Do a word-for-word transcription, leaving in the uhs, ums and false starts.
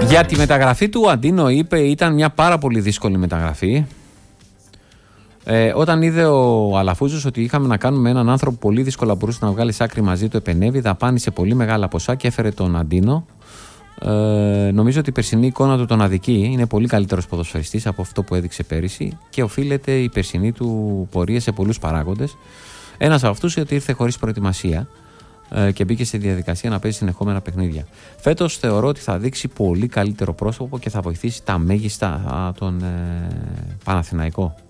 Για τη μεταγραφή του Αντίνο είπε ήταν μια πάρα πολύ δύσκολη μεταγραφή. Ε, όταν είδε ο Αλαφούζος ότι είχαμε να κάνουμε έναν άνθρωπο πολύ δύσκολα μπορούσε να βγάλει άκρη μαζί του, επενέβη, δαπάνησε πολύ μεγάλα ποσά και έφερε τον Αντίνο. Ε, νομίζω ότι η περσινή εικόνα του τον αδικεί. Είναι πολύ καλύτερος ποδοσφαιριστής από αυτό που έδειξε πέρυσι και οφείλεται η περσινή του πορεία σε πολλούς παράγοντες. Ένας από αυτούς είναι ότι ήρθε χωρίς προετοιμασία ε, και μπήκε στη διαδικασία να παίζει συνεχόμενα παιχνίδια. Φέτος θεωρώ ότι θα δείξει πολύ καλύτερο πρόσωπο και θα βοηθήσει τα μέγιστα τον ε, Παναθηναϊκό.